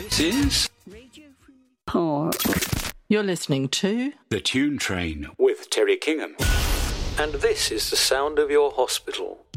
This is Park. You're listening to The Tune Train with Terry Kingham. And this is the sound of your hospital.